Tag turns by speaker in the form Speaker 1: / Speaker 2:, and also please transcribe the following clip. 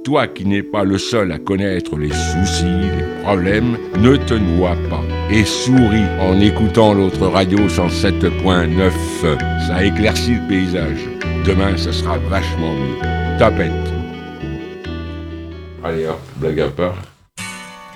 Speaker 1: toi qui n'es pas le seul à connaître les soucis, les problèmes, ne te noie pas et souris en écoutant l'autre radio 107.9. Ça éclaircit le paysage. Demain, ça sera vachement mieux. Tapette. Allez hop, blague à part.